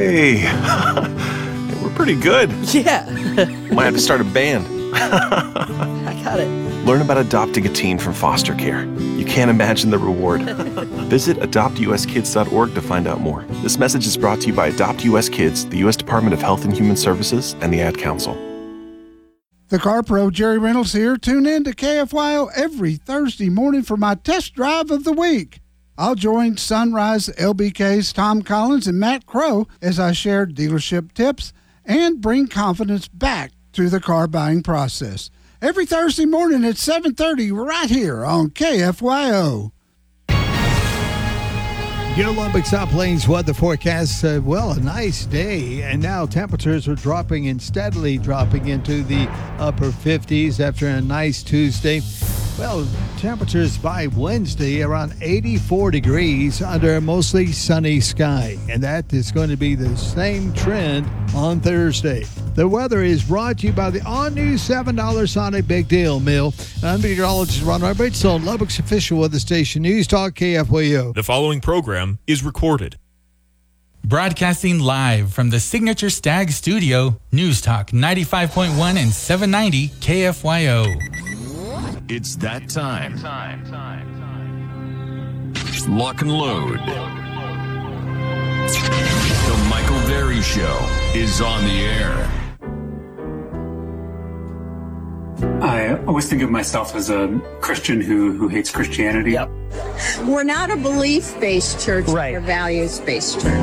Hey, we're pretty good. Yeah. Might have to start a band. I got it. Learn about adopting a teen from foster care. You can't imagine the reward. Visit adoptuskids.org to find out more. This message is brought to you by Adopt US Kids, the U.S. Department of Health and Human Services, and the Ad Council. The Car Pro, Jerry Reynolds here. Tune in to KFYO every Thursday morning for my test drive of the week. I'll join Sunrise LBK's Tom Collins and Matt Crow as I share dealership tips and bring confidence back to the car buying process. Every Thursday morning at 7:30 right here on KFYO. Your Lubbock South Plains weather forecast, a nice day, and now temperatures are dropping and steadily dropping into the upper 50s after a nice Tuesday. Well, temperatures by Wednesday around 84 degrees under a mostly sunny sky, and that is going to be the same trend on Thursday. The weather is brought to you by the all-new $7 Sonic Big Deal Meal. I'm meteorologist Ron Roberts on Lubbock's official weather station, News Talk KFYO. The following program is recorded. Broadcasting live from the Signature Stag Studio, News Talk 95.1 and 790 KFYO. It's that time. Lock and load. The Michael Berry Show is on the air. I always think of myself as a Christian who hates Christianity. Yep. We're not a belief-based church. Right. We're a values-based church.